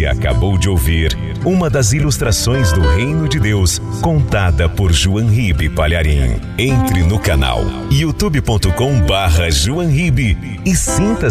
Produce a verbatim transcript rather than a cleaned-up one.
acabou de ouvir uma das ilustrações do Reino de Deus, contada por João Ribe Palharim. Entre no canal youtube ponto com barra João Ribe e sinta